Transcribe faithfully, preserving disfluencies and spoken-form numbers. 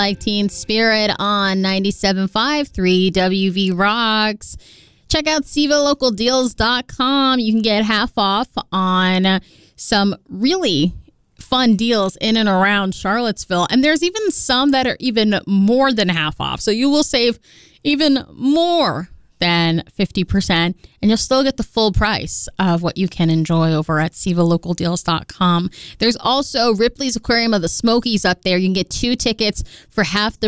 Like Teen Spirit on ninety-seven point five, three W V Rocks. Check out Siva Local Deals dot com. You can get half off on some really fun deals in and around Charlottesville. And there's even some that are even more than half off. So you will save even more than fifty percent, and you'll still get the full price of what you can enjoy over at Siva Local Deals dot com. There's also Ripley's Aquarium of the Smokies up there. You can get two tickets for half the